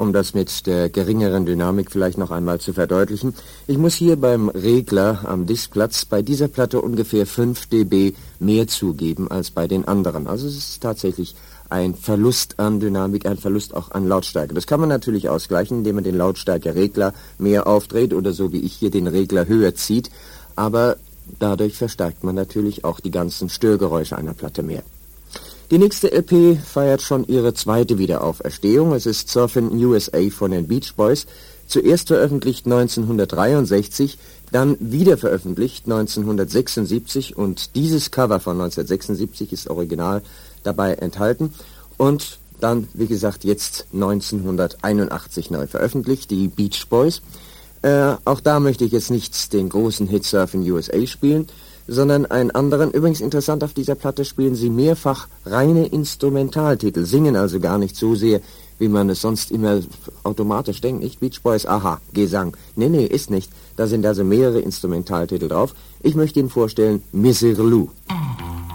um das mit der geringeren Dynamik vielleicht noch einmal zu verdeutlichen. Ich muss hier beim Regler am Diskplatz bei dieser Platte ungefähr 5 dB mehr zugeben als bei den anderen. Also es ist tatsächlich ein Verlust an Dynamik, ein Verlust auch an Lautstärke. Das kann man natürlich ausgleichen, indem man den Lautstärkeregler mehr aufdreht oder so wie ich hier den Regler höher zieht. Aber dadurch verstärkt man natürlich auch die ganzen Störgeräusche einer Platte mehr. Die nächste LP feiert schon ihre zweite Wiederauferstehung. Es ist Surfin' USA von den Beach Boys. Zuerst veröffentlicht 1963, dann wieder veröffentlicht 1976 und dieses Cover von 1976 ist original dabei enthalten und dann, wie gesagt, jetzt 1981 neu veröffentlicht, die Beach Boys. Auch da möchte ich jetzt nicht den großen Hit Surfin' USA spielen, sondern einen anderen. Übrigens interessant, auf dieser Platte spielen sie mehrfach reine Instrumentaltitel, singen also gar nicht so sehr, wie man es sonst immer automatisch denkt, nicht? Beach Boys, aha, Gesang. Nee, ist nicht. Da sind also mehrere Instrumentaltitel drauf. Ich möchte Ihnen vorstellen, Misirlou.